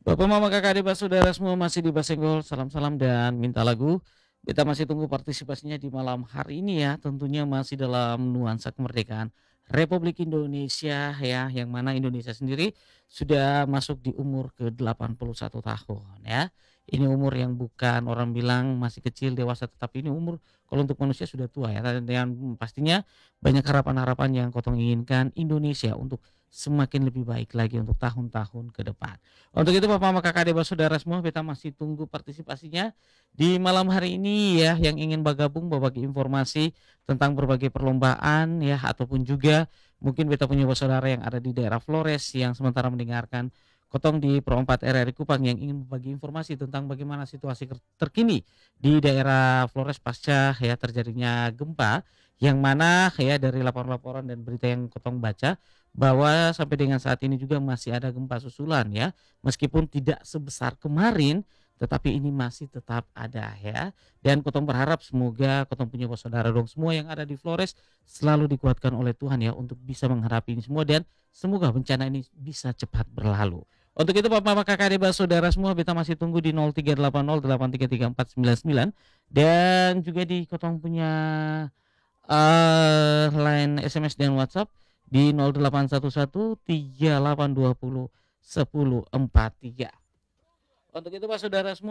Bapak, mama, kakak, adik, saudara semua masih di Basenggol, salam-salam dan minta lagu. Kita masih tunggu partisipasinya di malam hari ini ya, tentunya masih dalam nuansa kemerdekaan Republik Indonesia ya, yang mana Indonesia sendiri sudah masuk di umur ke-81 tahun ya. Ini umur yang bukan orang bilang masih kecil, dewasa, tetapi ini umur kalau untuk manusia sudah tua ya, dan pastinya banyak harapan-harapan yang Kotong inginkan Indonesia untuk semakin lebih baik lagi untuk tahun-tahun ke depan. Untuk itu Bapak sama Kakak, adik, saudara semua kita masih tunggu partisipasinya di malam hari ini ya, yang ingin bergabung berbagi informasi tentang berbagai perlombaan ya, ataupun juga mungkin beta punya saudara yang ada di daerah Flores yang sementara mendengarkan Kotong di Pro 4 RRI Kupang yang ingin berbagi informasi tentang bagaimana situasi terkini di daerah Flores pasca ya terjadinya gempa, yang mana ya dari laporan-laporan dan berita yang Kotong baca bahwa sampai dengan saat ini juga masih ada gempa susulan ya. Meskipun tidak sebesar kemarin, tetapi ini masih tetap ada ya. Dan Kotong berharap semoga Kotong punya saudara dong semua yang ada di Flores selalu dikuatkan oleh Tuhan ya untuk bisa menghadapi ini semua, dan semoga bencana ini bisa cepat berlalu. Untuk itu Bapak, Mama, Kakak, adik, saudara semua kita masih tunggu di 0380833499, dan juga di Kotong punya line SMS dan WhatsApp di 0811 3820 1043. Untuk itu Pak saudara semua